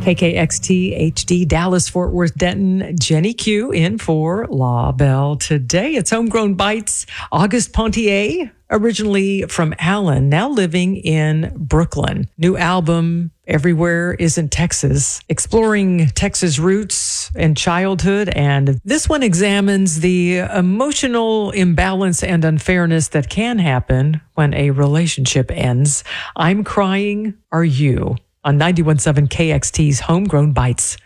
KKXT HD, Dallas, Fort Worth, Denton, Jenny Q in for La Belle today. It's Homegrown Bites. August Pontier, originally from Allen, now living in Brooklyn. New album, Everywhere is in Texas, exploring Texas roots and childhood. And this one examines the emotional imbalance and unfairness that can happen when a relationship ends. I'm Crying, Are You? On 91.7 KXT's Homegrown Bites.